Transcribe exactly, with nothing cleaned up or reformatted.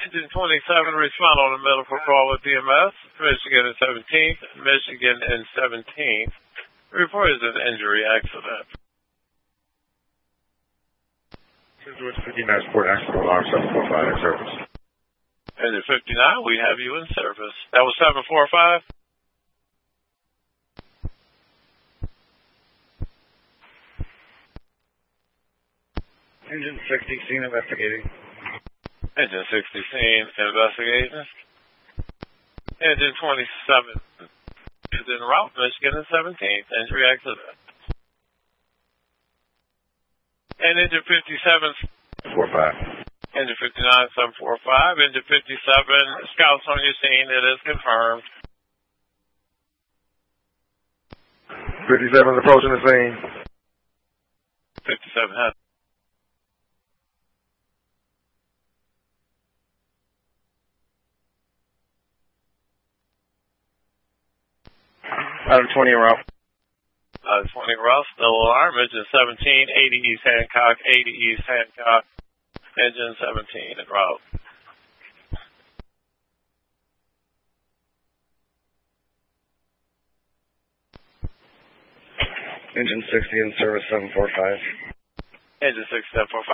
Engine twenty-seven, respond on a medical call with D M S. Michigan and seventeenth. Michigan and seventeenth. Report is an injury accident. George fifty-nine, Sport Accident Alarm seven four five in service. Engine fifty-nine, we have you in service. That was seven four five? Engine sixty, scene investigating. Engine sixty, scene investigating. Engine twenty-seven is en route, Michigan and seventeenth. Injury accident. And engine fifty-seven. four five. Engine fifty-nine, seven four five. Engine fifty-seven, scouts on your scene. It is confirmed. fifty-seven is approaching the scene. fifty-seven has. Item twenty en route. Uh, twenty Ross, still alarm. Engine seventeen, eighty East Hancock, eighty East Hancock. Engine seventeen en route. Engine sixty in service seven four five. Engine sixty, seven four five.